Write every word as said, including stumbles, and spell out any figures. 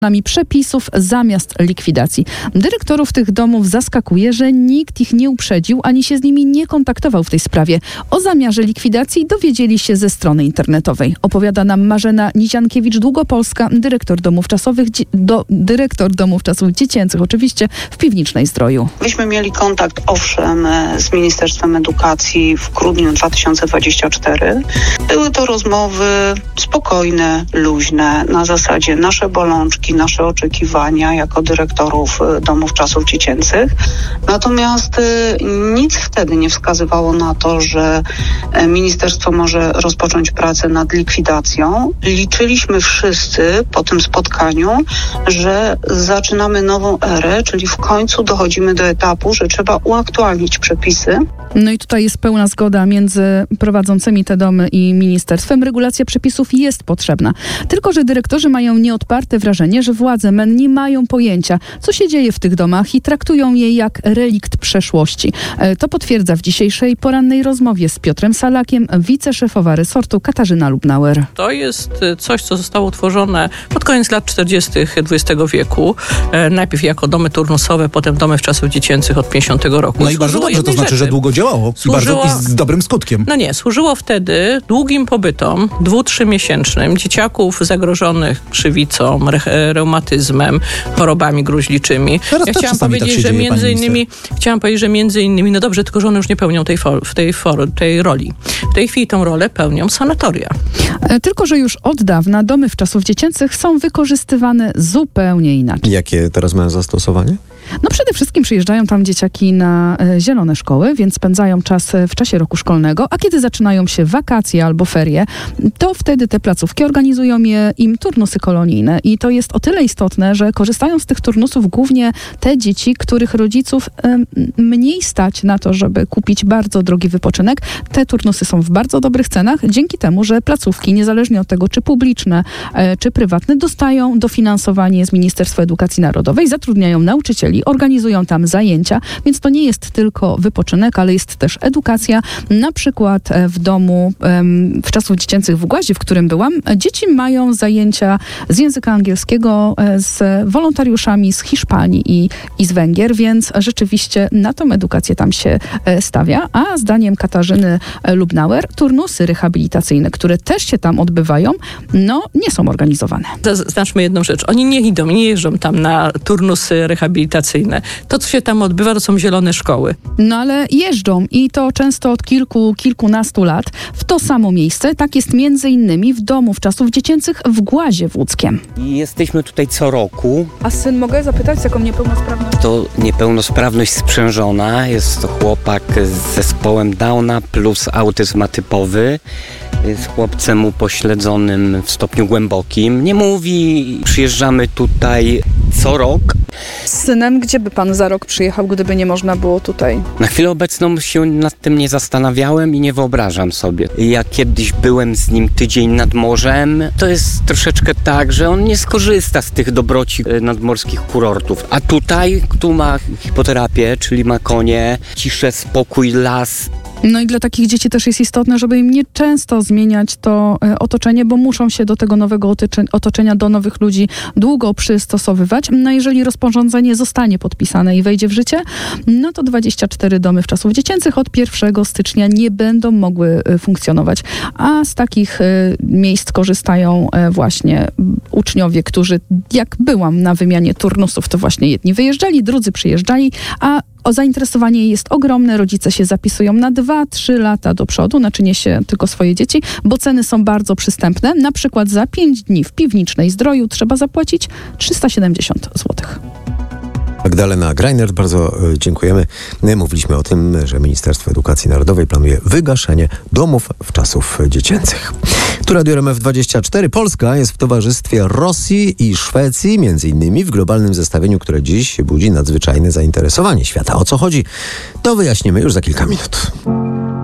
przepisów zamiast likwidacji. Dyrektorów tych domów zaskakuje, że nikt ich nie uprzedził ani się z nimi nie kontaktował w tej sprawie. O zamiarze likwidacji dowiedzieli się ze strony internetowej. Opowiada nam Marzena Niziankiewicz-Długopolska, dyrektor domów czasowych, do, dyrektor domów czasów dziecięcych, oczywiście w Piwnicznej Zdroju. Myśmy mieli kontakt, owszem, z Ministerstwem Edukacji w grudniu dwa tysiące dwudziestym czwartym. Były to rozmowy spokojne, luźne, na zasadzie nasze bolączki, nasze oczekiwania jako dyrektorów domów czasów dziecięcych. Natomiast nic wtedy nie wskazywało na to, że ministerstwo może rozpocząć pracę nad likwidacją. Liczyliśmy wszyscy po tym spotkaniu, że zaczynamy nową erę, czyli w końcu dochodzimy do etapu, że trzeba uaktualnić przepisy. No i tutaj jest pełna zgoda między prowadzącymi te domy i ministerstwem. Regulacja przepisów jest potrzebna. Tylko że dyrektorzy mają nieodparte wrażenie, że władze M E N nie mają pojęcia, co się dzieje w tych domach i traktują je jak relikt przeszłości. To potwierdza w dzisiejszej porannej rozmowie z Piotrem Salakiem wiceszefowa resortu Katarzyna Lubnauer. To jest coś, co zostało utworzone pod koniec lat czterdziestych dwudziestego wieku. Najpierw jako domy turnusowe, potem domy w czasów dziecięcych od pięćdziesiątego roku. No i bardzo dobrze, to znaczy, rzeczy. że długo działało Służyło, i, bardzo, i z dobrym skutkiem. No nie, służyło wtedy długim pobytom, dwu-, trzymiesięcznym, dzieciaków zagrożonych krzywicą, re- reumatyzmem, chorobami gruźliczymi. Teraz ja też chciałam czasami powiedzieć, tak się że dzieje, między innymi, chciałam powiedzieć, że między innymi, no dobrze, tylko że one już nie pełnią tej, for, w tej, for, tej roli. W tej chwili tą rolę pełnią sanatoria. Tylko że już od dawna domy w czasów dziecięcych są wykorzystywane zupełnie inaczej. Jakie teraz mają zastosowanie? No przede wszystkim przyjeżdżają tam dzieciaki na e, zielone szkoły, więc spędzają czas w czasie roku szkolnego, a kiedy zaczynają się wakacje albo ferie, to wtedy te placówki organizują je, im turnusy kolonijne i to jest o tyle istotne, że korzystają z tych turnusów głównie te dzieci, których rodziców e, mniej stać na to, żeby kupić bardzo drogi wypoczynek. Te turnusy są w bardzo dobrych cenach, dzięki temu, że placówki, niezależnie od tego, czy publiczne, e, czy prywatne, dostają dofinansowanie z Ministerstwa Edukacji Narodowej, zatrudniają nauczycieli, organizują tam zajęcia, więc to nie jest tylko wypoczynek, ale jest też edukacja. Na przykład w domu w czasów dziecięcych w Głazie, w którym byłam, dzieci mają zajęcia z języka angielskiego z wolontariuszami z Hiszpanii i, i z Węgier, więc rzeczywiście na tą edukację tam się stawia. A zdaniem Katarzyny Lubnauer turnusy rehabilitacyjne, które też się tam odbywają, no nie są organizowane. Zaznaczmy jedną rzecz. Oni nie idą, nie jeżdżą tam na turnusy rehabilitacyjne. To, co się tam odbywa, to są zielone szkoły. No ale jeżdżą i to często od kilku, kilkunastu lat w to samo miejsce. Tak jest między innymi w domu w czasów dziecięcych w Głazie w Łódzkiem. Jesteśmy tutaj co roku. A syn, mogę zapytać, z jaką niepełnosprawnością? To niepełnosprawność sprzężona. Jest to chłopak z zespołem Downa plus autyzm atypowy. Z chłopcem upośledzonym w stopniu głębokim. Nie mówi, przyjeżdżamy tutaj co rok. Z synem, gdzie by pan za rok przyjechał, gdyby nie można było tutaj? Na chwilę obecną się nad tym nie zastanawiałem i nie wyobrażam sobie. Ja kiedyś byłem z nim tydzień nad morzem. To jest troszeczkę tak, że on nie skorzysta z tych dobroci nadmorskich kurortów. A tutaj, tu ma hipoterapię, czyli ma konie, ciszę, spokój, las. No i dla takich dzieci też jest istotne, żeby im nie często zmieniać to e, otoczenie, bo muszą się do tego nowego otoczenia, otoczenia, do nowych ludzi długo przystosowywać. No jeżeli rozporządzenie zostanie podpisane i wejdzie w życie, no to dwadzieścia cztery domy w czasów dziecięcych od pierwszego stycznia nie będą mogły e, funkcjonować. A z takich e, miejsc korzystają e, właśnie uczniowie, którzy, jak byłam na wymianie turnusów, to właśnie jedni wyjeżdżali, drudzy przyjeżdżali, a o zainteresowanie jest ogromne. Rodzice się zapisują na dwa trzy lata do przodu, znaczy nie się tylko swoje dzieci, bo ceny są bardzo przystępne. Na przykład za pięć dni w Piwnicznej Zdroju trzeba zapłacić trzysta siedemdziesiąt złotych. Magdalena Greinert, bardzo dziękujemy. Mówiliśmy o tym, że Ministerstwo Edukacji Narodowej planuje wygaszenie domów w czasów dziecięcych. Tu Radio R M F dwadzieścia cztery. Polska jest w towarzystwie Rosji i Szwecji, między innymi w globalnym zestawieniu, które dziś budzi nadzwyczajne zainteresowanie świata. O co chodzi? To wyjaśnimy już za kilka minut.